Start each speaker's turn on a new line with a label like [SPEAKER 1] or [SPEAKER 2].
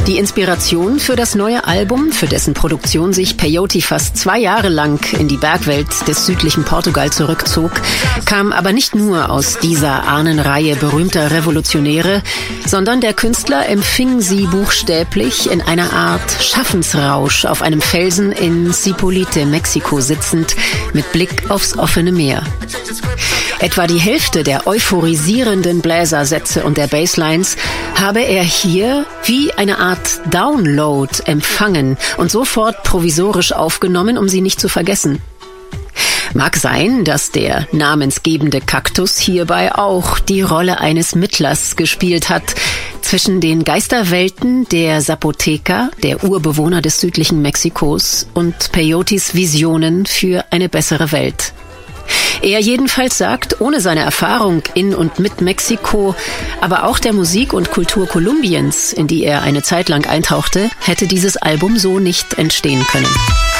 [SPEAKER 1] Die Inspiration für das neue Album, für dessen Produktion sich Peyote fast 2 Jahre lang in die Bergwelt des südlichen Portugal zurückzog, kam aber nicht nur aus dieser Ahnenreihe berühmter Revolutionäre, sondern der Künstler empfing sie buchstäblich in einer Art Schaffensrausch auf einem Felsen in Zipolite, Mexiko sitzend, mit Blick aufs offene Meer. Etwa die Hälfte der euphorisierenden Bläsersätze und der Basslines habe er hier wie eine Art Download empfangen und sofort provisorisch aufgenommen, um sie nicht zu vergessen. Mag sein, dass der namensgebende Kaktus hierbei auch die Rolle eines Mittlers gespielt hat zwischen den Geisterwelten der Zapoteca, der Urbewohner des südlichen Mexikos, und Peyotes Visionen für eine bessere Welt. Er jedenfalls sagt, ohne seine Erfahrung in und mit Mexiko, aber auch der Musik und Kultur Kolumbiens, in die er eine Zeit lang eintauchte, hätte dieses Album so nicht entstehen können.